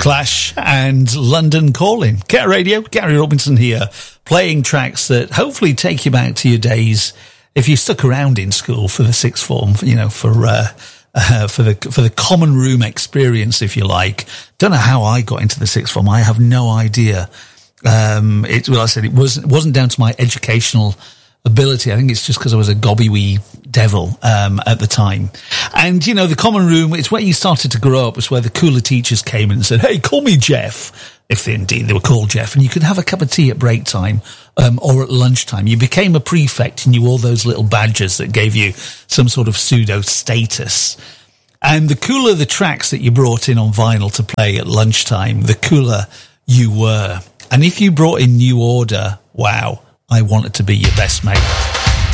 Clash and London Calling. Get Radio, Gary Robinson here, playing tracks that hopefully take you back to your days if you stuck around in school for the sixth form, you know, for the common room experience, if you like. Don't know how I got into the sixth form. I have no idea. I said it wasn't down to my educational ability. I think it's just because I was a gobby wee devil at the time. And, you know, the common room, it's where you started to grow up. It's where the cooler teachers came in and said, hey, call me Jeff, if indeed they were called Jeff. And you could have a cup of tea at break time or at lunchtime. You became a prefect and you wore those little badges that gave you some sort of pseudo status. And the cooler the tracks that you brought in on vinyl to play at lunchtime, the cooler you were. And if you brought in New Order, wow, I wanted to be your best mate.